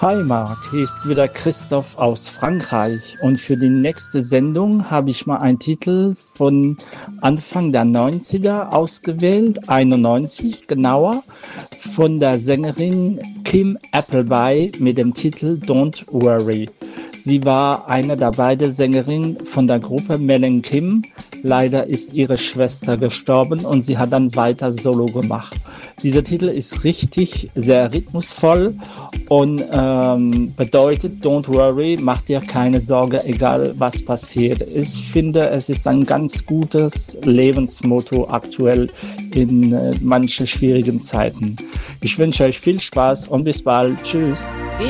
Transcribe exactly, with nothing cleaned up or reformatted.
Hi Marc, hier ist wieder Christoph aus Frankreich und für die nächste Sendung habe ich mal einen Titel von Anfang der neunziger ausgewählt, einundneunzig genauer, von der Sängerin Kim Appleby mit dem Titel Don't Worry. Sie war eine der beiden Sängerinnen von der Gruppe Mel and Kim. Leider ist ihre Schwester gestorben und sie hat dann weiter Solo gemacht. Dieser Titel ist richtig sehr rhythmusvoll und ähm, bedeutet, don't worry, mach dir keine Sorge, egal was passiert. Ich finde, es ist ein ganz gutes Lebensmotto aktuell in äh, manchen schwierigen Zeiten. Ich wünsche euch viel Spaß und bis bald. Tschüss.